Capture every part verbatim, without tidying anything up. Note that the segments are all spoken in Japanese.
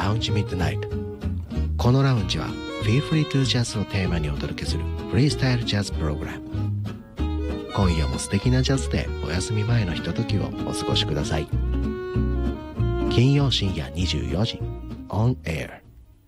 Lounge Midnight。 このラウンジは Feel Free to Jazz をテーマにお届けするフリースタイルジャズプログラム。今夜も素敵なジャズでお休み前のひとときをお過ごしください。金曜深夜にじゅうよじ On Air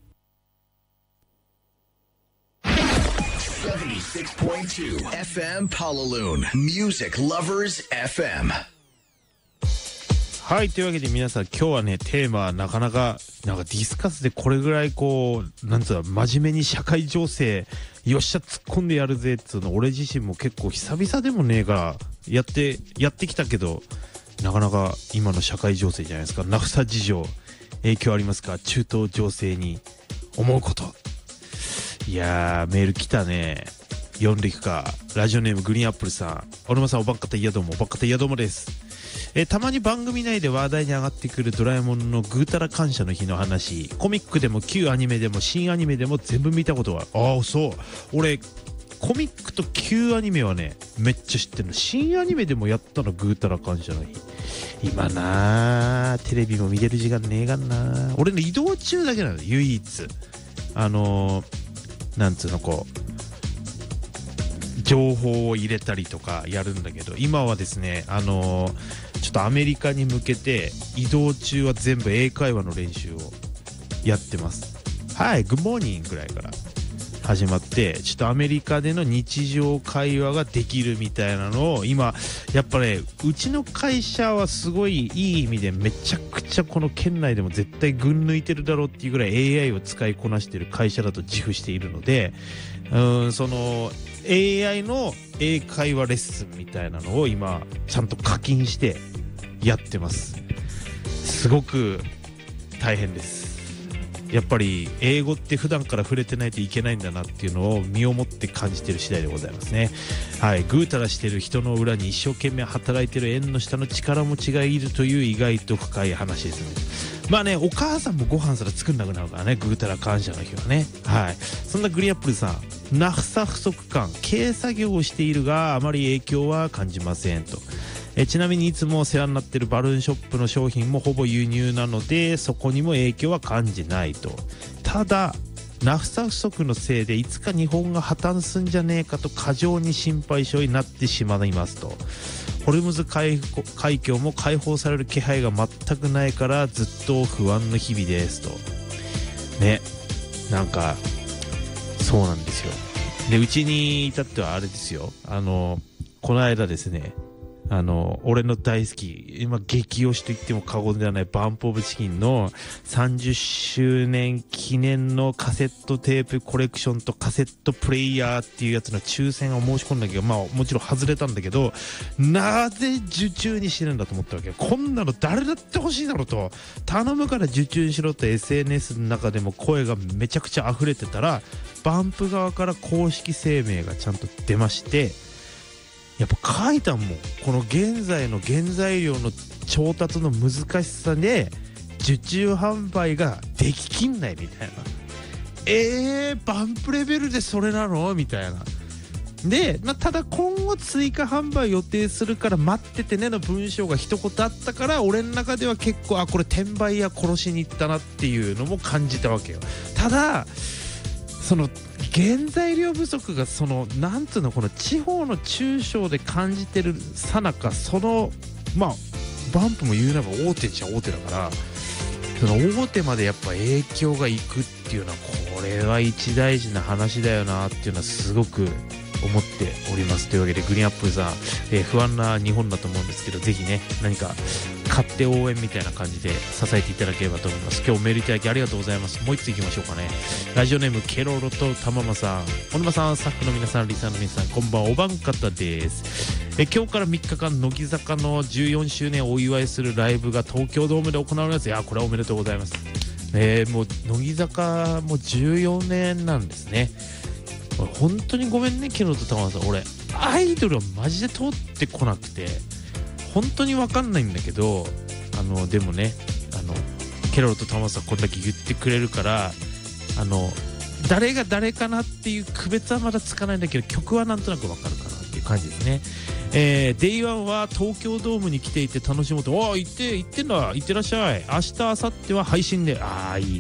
セブンティーシックスポイントツー エフエム Palaloon Music Lovers エフエム。 はい、というわけで皆さん、今日はねテーマはなかなかなんかディスカスでこれぐらいこうなんつうの真面目に社会情勢よっしゃ突っ込んでやるぜっつうの、俺自身も結構久々でもねえからやってやってきたけど、なかなか今の社会情勢じゃないですか。ナフタ事情影響ありますか？中東情勢に思うこと。いやーメール来たね。読んでいくか。ラジオネームグリーンアップルさん。おのまさん、おばっかたいやどうも、おばっかたいやどうもです。えー、たまに番組内で話題に上がってくるドラえもんのぐうたら感謝の日の話、コミックでも旧アニメでも新アニメでも全部見たことがある。ああそう、俺コミックと旧アニメはねめっちゃ知ってるの。新アニメでもやったのぐうたら感謝の日。今なーテレビも見れる時間ねえがんな。俺ね移動中だけなの唯一。あのー、なんつうのこう情報を入れたりとかやるんだけど、今はですねあのー、ちょっとアメリカに向けて移動中は全部英会話の練習をやってます。はい、グッモーニングぐらいから始まって、ちょっとアメリカでの日常会話ができるみたいなのを今やっぱね、うちの会社はすごいいい意味でめちゃくちゃこの県内でも絶対群抜いてるだろうっていうぐらい エーアイ を使いこなしてる会社だと自負しているので、うーんそのエーアイ の英会話レッスンみたいなのを今ちゃんと課金してやってます。すごく大変です。やっぱり英語って普段から触れてないといけないんだなっていうのを身をもって感じている次第でございますね。はい、ぐうたらしてる人の裏に一生懸命働いてる縁の下の力持ちがいるという意外と深い話ですね。まあね、お母さんもご飯すら作んなくなるからね、ぐうたら感謝の日はね。はい、そんなグリーンアップルさん、ナフサ不足感、軽作業をしているがあまり影響は感じませんと。えちなみにいつもお世話になっているバルーンショップの商品もほぼ輸入なのでそこにも影響は感じないと。ただナフサ不足のせいでいつか日本が破綻すんじゃねえかと過剰に心配性になってしまいますと。ホルムズ海峡も解放される気配が全くないからずっと不安の日々ですとね。なんかそうなんですよ。でうちに至ってはあれですよ、あのこの間ですね、あの俺の大好き今激推しと言っても過言ではないバンプオブチキンのさんじゅっしゅうねん記念のカセットテープコレクションとカセットプレイヤーっていうやつの抽選を申し込んだけど、まあもちろん外れたんだけど、なぜ受注にしてるんだと思ったわけよ。こんなの誰だって欲しいだろうと、頼むから受注しろと エスエヌエス の中でも声がめちゃくちゃ溢れてたら、バンプ側から公式声明がちゃんと出まして、やっぱ書いたもん、この現在の原材料の調達の難しさで受注販売ができきんないみたいな。えー、バンプレベルでそれなのみたいな。で、まあ、ただ今後追加販売予定するから待っててねの文章が一言あったから、俺の中では結構あこれ転売や殺しに行ったなっていうのも感じたわけよ。ただその原材料不足がそのなんつうのこの地方の中小で感じてるさなか、そのまあバンプも言うならば大手っちゃ大手だから、その大手までやっぱ影響がいくっていうのはこれは一大事な話だよなっていうのはすごく思っております。というわけでグリーンアップルさん、えー、不安な日本だと思うんですけど、ぜひね何か買って応援みたいな感じで支えていただければと思います。今日メールいただきありがとうございます。もう一ついきましょうかね。ラジオネームケロロとたままさん、小沼さん、スタッフの皆さん、リサの皆さん、こんばんは。おばんかたです。え今日からみっかかん乃木坂のじゅうよんしゅうねんをお祝いするライブが東京ドームで行われます。いやこれはおめでとうございます。えー、もう乃木坂もじゅうよねんなんですね。本当にごめんねケロとたままさん、俺アイドルはマジで通ってこなくて本当に分かんないんだけど、あのでもね、あのケロとタマさんこんだけ言ってくれるから、あの誰が誰かなっていう区別はまだつかないんだけど、曲はなんとなく分かるかなっていう感じですね。えー、デイワンは東京ドームに来ていて楽しもうと。ああ行って行ってんだ、行ってらっしゃい。明日明後日は配信で、ああいい